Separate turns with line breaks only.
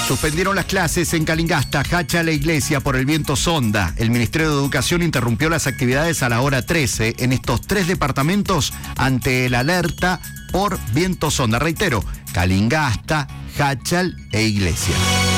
Suspendieron las clases en Calingasta, Jáchal e Iglesia por el viento Sonda. El Ministerio de Educación interrumpió las actividades a la hora 13 en estos 3 departamentos ante el alerta por viento Sonda. Reitero, Calingasta, Jáchal e Iglesia.